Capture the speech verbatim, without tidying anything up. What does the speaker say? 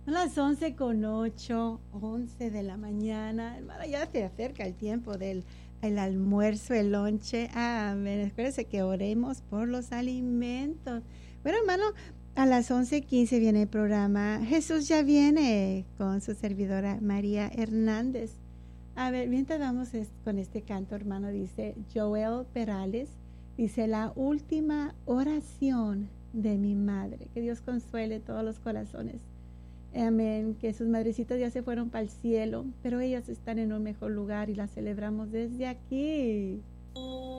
Son las once con ocho, once de la mañana. Hermano, ya se acerca el tiempo del el almuerzo, el lonche. Amén. Acuérdense que oremos por los alimentos. Bueno, hermano, a las once quince viene el programa Jesús ya viene con su servidora María Hernández. A ver, mientras vamos es, con este canto, hermano, dice Joel Perales, dice la última oración de mi madre. Que Dios consuele todos los corazones. Amén, que sus madrecitas ya se fueron para el cielo, pero ellas están en un mejor lugar y las celebramos desde aquí.